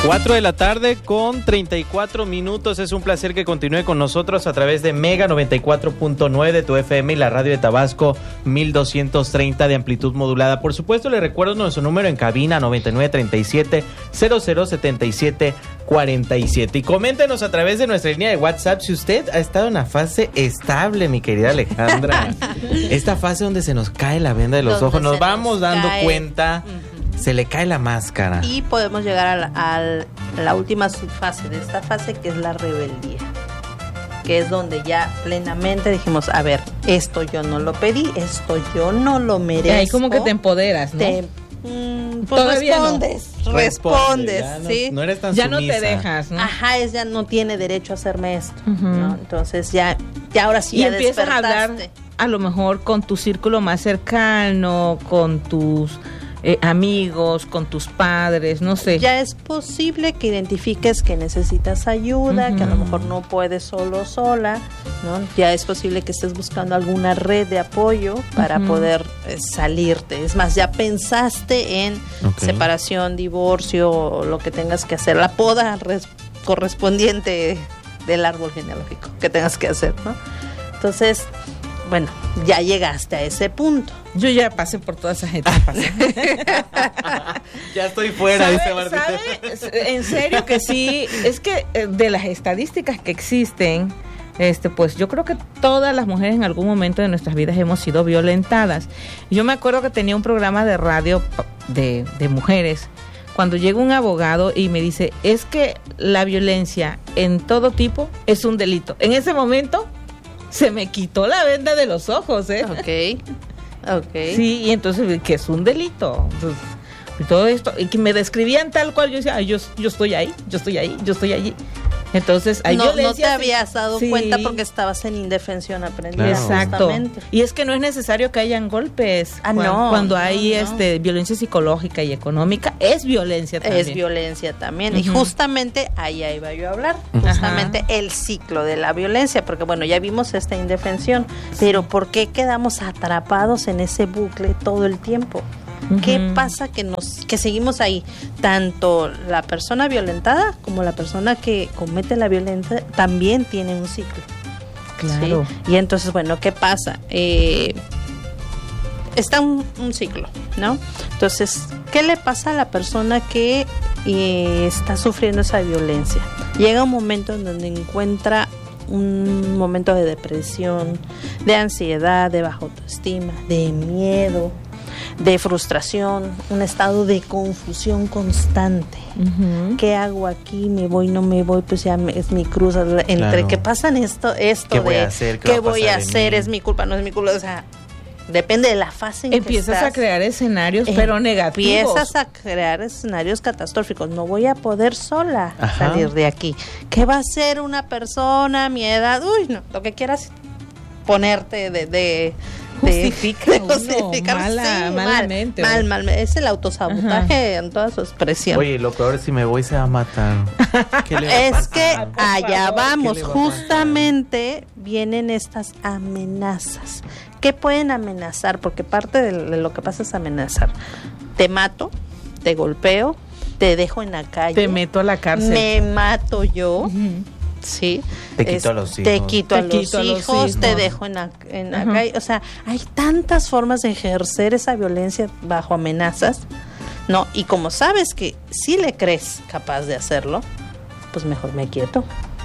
4 de la tarde con 34 minutos. Es un placer que continúe con nosotros a través de Mega 94.9 de tu FM y la radio de Tabasco 1230 de amplitud modulada. Por supuesto, le recuerdo nuestro número en cabina 9937-007747. Y coméntenos a través de nuestra línea de WhatsApp si usted ha estado en una fase estable, mi querida Alejandra. Esta fase donde se nos cae la venda de los ojos, nos vamos dando cuenta. Se le cae la máscara. Y podemos llegar a la última subfase de esta fase, que es la rebeldía. Que es donde ya plenamente dijimos, a ver, esto yo no lo pedí, esto yo no lo merezco. Y ahí como que te empoderas, ¿no? Pues respondes, ¿sí? No eres tan ya sumisa. No te dejas, ¿no? Ajá, ya no tiene derecho a hacerme esto, ¿no? Entonces ya ahora sí y ya empiezas a hablar a lo mejor con tu círculo más cercano, con tus amigos, con tus padres, no sé. Ya es posible que identifiques que necesitas ayuda, que a lo mejor no puedes sola, ¿no? Ya es posible que estés buscando alguna red de apoyo para poder salirte. Es más, ya pensaste en separación, divorcio, o lo que tengas que hacer, la poda correspondiente del árbol genealógico que tengas que hacer, ¿no? Entonces, bueno, ya llegaste a ese punto. Yo ya pasé por todas esas etapas. Ya estoy fuera, dice Martita. ¿Sabe? En serio que sí. Es que de las estadísticas que existen, pues yo creo que todas las mujeres en algún momento de nuestras vidas hemos sido violentadas. Yo me acuerdo que tenía un programa de radio de mujeres. Cuando llega un abogado y me dice, es que la violencia en todo tipo es un delito. En ese momento se me quitó la venda de los ojos, ¿eh? Ok. Sí, y entonces, que es un delito. Entonces, y todo esto, y que me describían tal cual, yo decía, ay, yo estoy ahí, yo estoy allí. Entonces, hay violencia. No te habías dado cuenta porque estabas en indefensión aprendiendo. Claro. Exacto. Y es que no es necesario que hayan golpes. Cuando hay violencia psicológica y económica, es violencia también. Es violencia también. Y justamente ahí iba yo a hablar. Justamente el ciclo de la violencia. Porque bueno, ya vimos esta indefensión. Pero ¿por qué quedamos atrapados en ese bucle todo el tiempo? ¿Qué pasa que seguimos ahí? Tanto la persona violentada como la persona que comete la violencia también tiene un ciclo. Claro. ¿Sí? Y entonces, bueno, ¿qué pasa? Está un ciclo, ¿no? Entonces, ¿qué le pasa a la persona que está sufriendo esa violencia? Llega un momento en donde encuentra un momento de depresión, de ansiedad, de baja autoestima, de miedo, de frustración, un estado de confusión constante. ¿Qué hago aquí? ¿Me voy? ¿No me voy? Pues ya es mi cruz. Entre que pasan esto ¿qué voy a hacer? ¿Qué voy a hacer? ¿Es mi culpa? ¿No es mi culpa? O sea, depende de la fase en empiezas que estás. A crear escenarios, pero negativos. Empiezas a crear escenarios catastróficos. No voy a poder sola salir de aquí. ¿Qué va a hacer una persona a mi edad? Uy, no, lo que quieras ponerte malamente. Mal. Es el autosabotaje en toda su expresión. Oye, lo peor es si me voy se va a matar. Es que allá vamos. Justamente vienen estas amenazas. ¿Qué pueden amenazar? Porque parte de lo que pasa es amenazar. Te mato, te golpeo, te dejo en la calle. Te meto a la cárcel. Me mato yo. Sí, te quito a los hijos. Te quito a los hijos, te dejo en la calle. O sea, hay tantas formas de ejercer esa violencia bajo amenazas, ¿no? Y como sabes que si le crees capaz de hacerlo, pues mejor me quieto.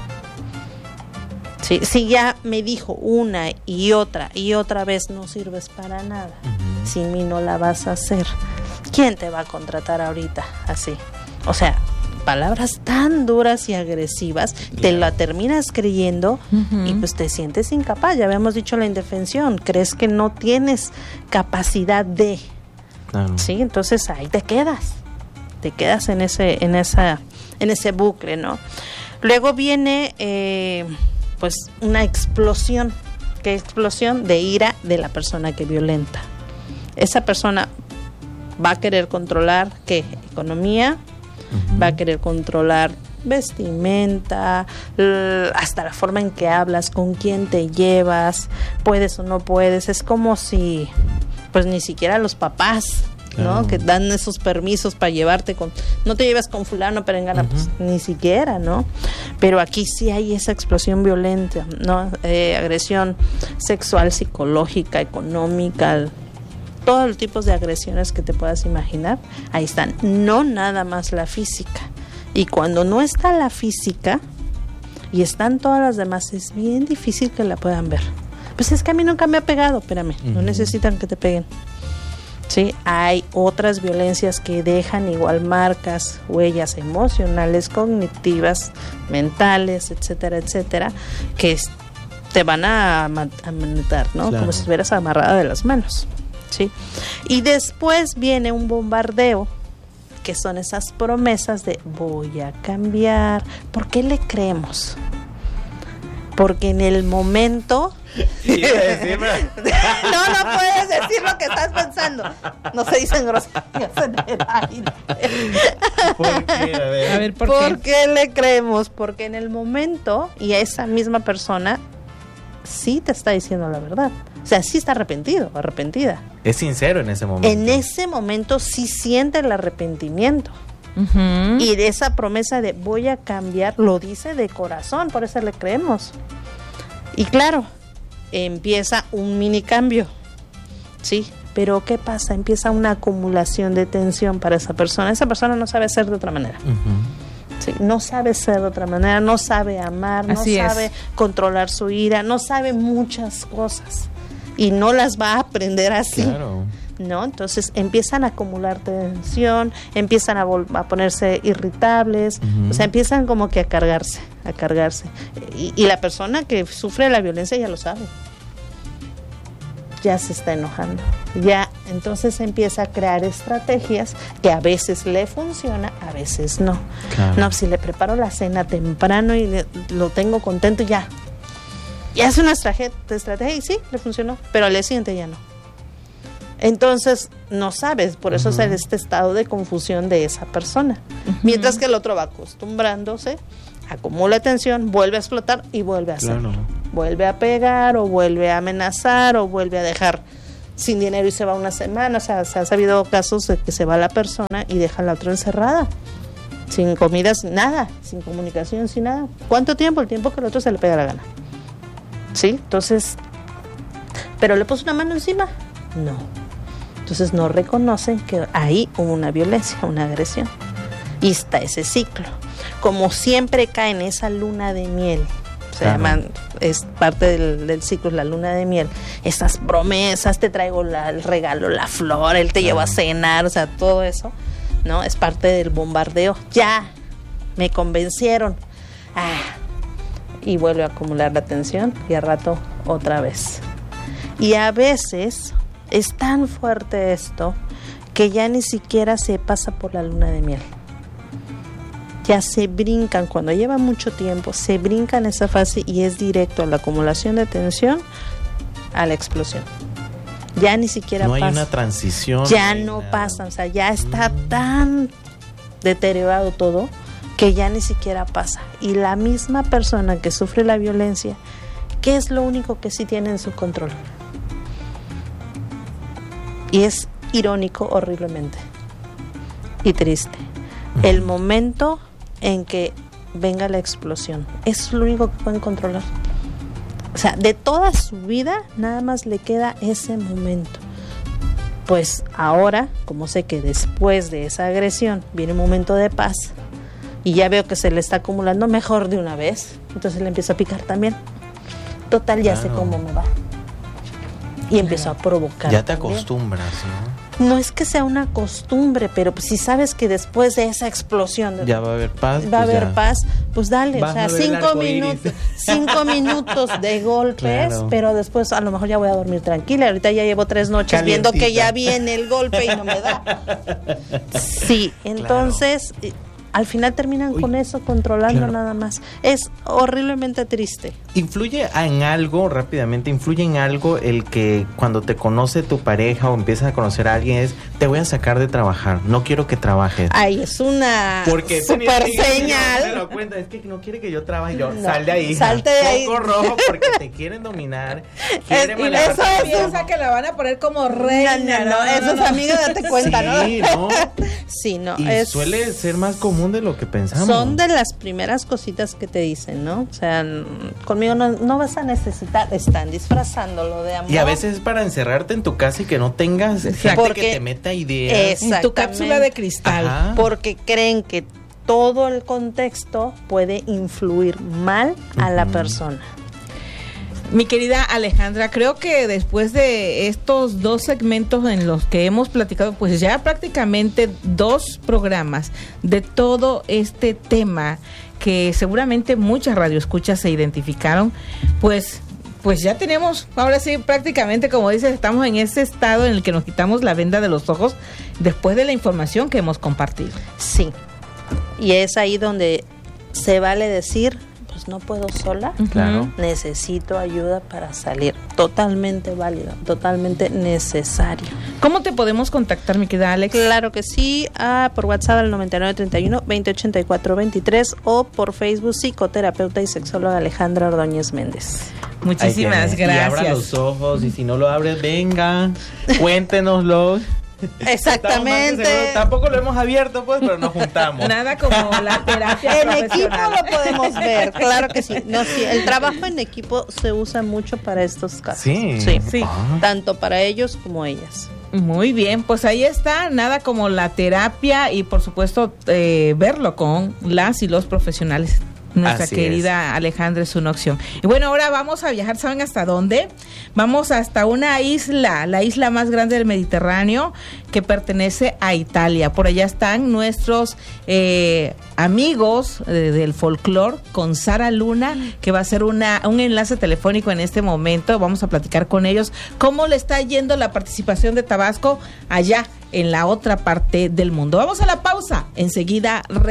Sí, si ya me dijo una y otra vez no sirves para nada, sin mí no la vas a hacer, ¿quién te va a contratar ahorita así? O sea, palabras tan duras y agresivas, te la terminas creyendo y pues te sientes incapaz. Ya habíamos dicho la indefensión, crees que no tienes capacidad de, sí, entonces ahí te quedas en ese bucle, ¿no? Luego viene pues una explosión. ¿Qué explosión? De ira de la persona que violenta. Esa persona va a querer controlar ¿qué? Economía. Va a querer controlar vestimenta, hasta la forma en que hablas, con quién te llevas, puedes o no puedes. Es como si pues ni siquiera los papás Claro. ¿no? Que dan esos permisos para llevarte no te llevas con fulano, perengana, pues ni siquiera, ¿no? Pero aquí sí hay esa explosión violenta, ¿no? Agresión sexual, psicológica, económica, todos los tipos de agresiones que te puedas imaginar, ahí están, no nada más la física. Y cuando no está la física y están todas las demás, es bien difícil que la puedan ver. Pues es que a mí nunca me ha pegado, espérame, no necesitan que te peguen. Sí, hay otras violencias que dejan igual marcas, huellas emocionales, cognitivas, mentales, etcétera, etcétera, que te van a matar, ¿no? Claro. Como si estuvieras amarrada de las manos. ¿Sí? Y después viene un bombardeo, que son esas promesas de voy a cambiar. ¿Por qué le creemos? Porque en el momento... Sí, iba a decir, no puedes decir lo que estás pensando. No se dicen groserías en el aire. ¿Por qué? A ver, ¿Por qué le creemos? Porque en el momento, y esa misma persona sí te está diciendo la verdad. O sea, sí está arrepentido, arrepentida. Es sincero en ese momento. En ese momento sí siente el arrepentimiento. Y de esa promesa de voy a cambiar, lo dice de corazón, por eso le creemos. Y claro, empieza un mini cambio, ¿sí? Pero ¿qué pasa? Empieza una acumulación de tensión para esa persona. Esa persona no sabe ser de otra manera. Sí, no sabe ser de otra manera, no sabe amar, Así no es. sabe controlar su ira, no sabe muchas cosas. Y no las va a aprender así. Claro. ¿No? Entonces empiezan a acumular tensión, empiezan a ponerse irritables, o sea, empiezan como que a cargarse. Y la persona que sufre la violencia ya lo sabe. Ya se está enojando. Ya, entonces empieza a crear estrategias que a veces le funciona, a veces no. Claro. No, si le preparo la cena temprano y lo tengo contento, ya. Y hace una estrategia y sí, le funcionó, pero al día siguiente ya no. Entonces, no sabes, por eso es este estado de confusión de esa persona. Mientras que el otro va acostumbrándose, acumula tensión, vuelve a explotar y vuelve a hacerlo. Claro. Vuelve a pegar o vuelve a amenazar o vuelve a dejar sin dinero y se va una semana. O sea, se han sabido casos de que se va la persona y deja a la otra encerrada. Sin comida, sin nada, sin comunicación, sin nada. ¿Cuánto tiempo? El tiempo que el otro se le pega la gana. ¿Sí? Entonces, ¿pero le puso una mano encima? No. Entonces no reconocen que ahí hubo una violencia, una agresión. Y está ese ciclo. Como siempre cae en esa luna de miel, se llaman, es parte del ciclo, la luna de miel. Esas promesas, te traigo el regalo, la flor, él te llevó a cenar, o sea, todo eso, ¿no? Es parte del bombardeo. Ya, me convencieron. Y vuelve a acumular la tensión y al rato otra vez. Y a veces es tan fuerte esto que ya ni siquiera se pasa por la luna de miel. Ya se brincan, cuando lleva mucho tiempo, se brincan esa fase y es directo a la acumulación de tensión a la explosión. Ya ni siquiera no hay pasa. una transición. Ya no pasa, o sea, ya está tan deteriorado todo que ya ni siquiera pasa. Y la misma persona que sufre la violencia, ¿qué es lo único que sí tiene en su control? Y es irónico horriblemente y triste. El momento en que venga la explosión, eso es lo único que pueden controlar. O sea, de toda su vida nada más le queda ese momento. Pues ahora, como sé que después de esa agresión viene un momento de paz y ya veo que se le está acumulando, mejor de una vez, entonces le empiezo a picar también. Total, ya sé cómo me va. Y empiezo a provocar. Ya te también. acostumbras, ¿no? No es que sea una costumbre, pero pues si sabes que después de esa explosión ya va a haber paz. va a haber paz, pues dale, vas o sea, a ver el 5 arco iris. minutos, 5 minutos de golpes, Claro. pero después a lo mejor ya voy a dormir tranquila. Ahorita ya llevo 3 noches viendo que Calientita. ya viene el golpe y no me da. Sí, entonces al final terminan con eso, controlando nada más. Es horriblemente triste. ¿Influye en algo, rápidamente, el que cuando te conoce tu pareja o empiezas a conocer a alguien es, te voy a sacar de trabajar, no quiero que trabajes? Ay, es una super señal. Me lo cuenta, es que no quiere que yo trabaje, yo, sal de ahí. Salte de ahí. Foco rojo porque te quieren dominar. Eso piensa que la van a poner como reina. No, eso es amiga, date cuenta, sí, ¿no? ¿no? Sí, no. Y suele ser más común de lo que pensamos. Son de las primeras cositas que te dicen, ¿no? O sea, conmigo no vas a necesitar, están disfrazándolo de amor. Y a veces es para encerrarte en tu casa y que no tengas gente que te meta ideas. En tu cápsula de cristal. Ajá. Porque creen que todo el contexto puede influir mal a la persona. Mi querida Alejandra, creo que después de estos 2 segmentos en los que hemos platicado, pues ya prácticamente 2 programas de todo este tema que seguramente muchas radioescuchas se identificaron, pues ya tenemos, ahora sí, prácticamente, como dices, estamos en ese estado en el que nos quitamos la venda de los ojos después de la información que hemos compartido. Sí, y es ahí donde se vale decir, pues no puedo sola, Claro. necesito ayuda para salir. Totalmente válido, totalmente necesario. ¿Cómo te podemos contactar, mi querida Alex? Claro que sí, por WhatsApp al 9931-2084-23 o por Facebook, psicoterapeuta y sexóloga Alejandra Ordóñez Méndez. Muchísimas gracias. Y abra los ojos, y si no lo abres, venga, cuéntenoslo. Exactamente. Tampoco lo hemos abierto, pues, pero nos juntamos. Nada como la terapia En equipo profesional. lo podemos ver, claro que sí. No, sí. El trabajo en equipo se usa mucho para estos casos. Sí. Sí. Tanto para ellos como ellas. Muy bien, pues ahí está, nada como la terapia y por supuesto verlo con las y los profesionales. Nuestra Así querida Alejandra es una opción. Y bueno, ahora vamos a viajar, ¿saben hasta dónde? Vamos hasta una isla, la isla más grande del Mediterráneo, que pertenece a Italia. Por allá están nuestros amigos del folclore con Sara Luna, que va a hacer un enlace telefónico en este momento. Vamos a platicar con ellos cómo le está yendo la participación de Tabasco allá en la otra parte del mundo. Vamos a la pausa, enseguida